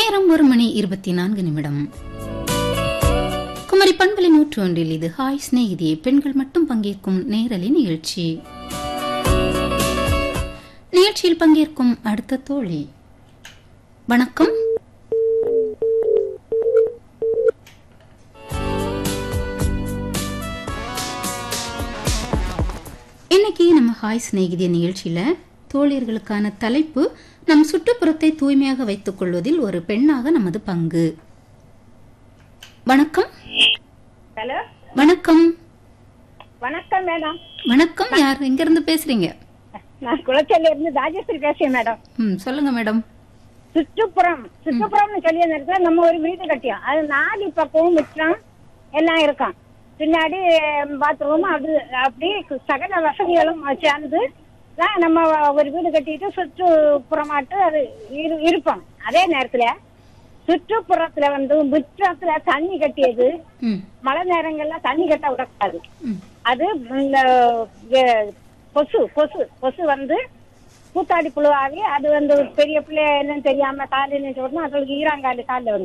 நேரம் 1:24. குமரி பண்பலை 101 இது ஹாய் சிநேகிதியே, பெண்கள் மட்டும் பங்கேற்கும் நேரலை நிகழ்ச்சி. நிகழ்ச்சியில் பங்கேற்கும் அடுத்த தோழி, வணக்கம். இன்னைக்கு நம்ம ஹாய் சிநேகிதிய நிகழ்ச்சியில தோழியர்களுக்கான தலைப்பு, நம் சுற்றுப்புறத்தை தூய்மையாக வைத்துக் கொள்வதில் ஒரு பெண்ணாக நமது பங்கு. வணக்கம். ஹலோ, வணக்கம். வணக்கம் மேடம். வணக்கம், யார் எங்க இருந்து பேசுறீங்க? நான் குளச்சல்ல இருந்து ராஜேஸ்வரி பேசுறேன் மேடம். சொல்லுங்க மேடம். சுற்றுப்புறம்னு சொல்லிய நேரத்துல நம்ம ஒரு வீடு கட்டியோம். அது 4 பக்கமும் மிச்சம் எல்லாம் இருக்கும். பின்னாடி பாத்ரூம் அப்படி சகல வசதிகளும் சேர்ந்து தான் நம்ம ஒரு வீடு கட்டிட்டு சுற்றுப்புறமாட்டு அது இருப்போம். அதே நேரத்துல சுற்றுப்புறத்துல முற்றத்துல தண்ணி கட்டியது, மழை நேரங்கள்ல தண்ணி கட்ட விடக்கூடாது. அது இந்த கொசு கூத்தாடி புழுவாகி அது பெரிய பிள்ளை என்னன்னு தெரியாம காலின்னு சொன்னா அதுக்கு ஈராங்காலு காலில்